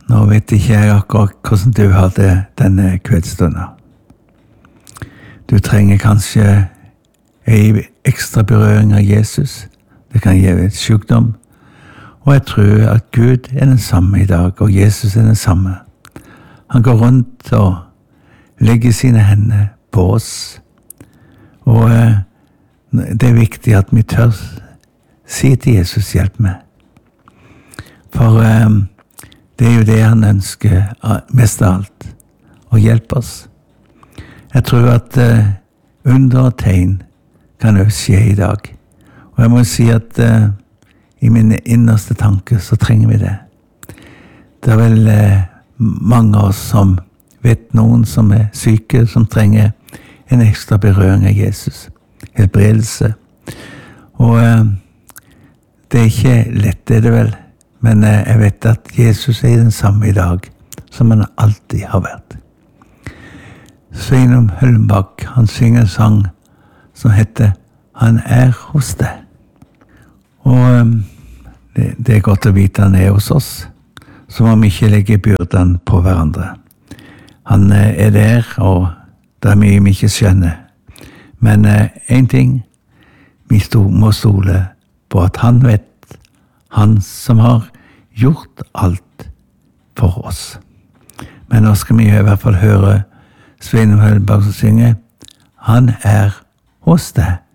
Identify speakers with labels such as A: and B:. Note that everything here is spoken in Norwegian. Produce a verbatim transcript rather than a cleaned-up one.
A: Nå vet ikke jeg akkurat hvordan du har det denne kveldsstunden. Du trenger kanskje en ekstra berøring av Jesus. Det kan gi et sykdom. Og jeg tror at Gud er den samme i dag, og Jesus er den samme. Han går rundt og legger sine hender på oss. Og eh, det er viktig at vi tør si til Jesus, hjelp meg. For eh, det er jo det han ønsker mest av alt, å hjelpe oss. Jeg tror at eh, under og tegn kan også skje i dag. Og jeg må si at eh, i mine innerste tanker så trenger vi det. Det er vel eh, mange av oss som vet noen som er syke, som trenger en ekstra berøring av Jesus. Helbredelse. Og eh, det er ikke lett, det er det vel. Men eh, jeg vet at Jesus er den samme i dag som han alltid har vært. Sveinung Høllenbakk, han synger en sang som heter «Han er hos deg». Og um, det, det er godt å vite han er hos oss, så må vi ikke legge byrdene på hverandre. Han uh, er der, og det er mye vi ikke skjønner. Men uh, en ting, vi sto, må stole på at han vet, han som har gjort alt for oss. Men nå skal vi i hvert fall høre Sveinung Høllenbakk som synger «Han er hos deg».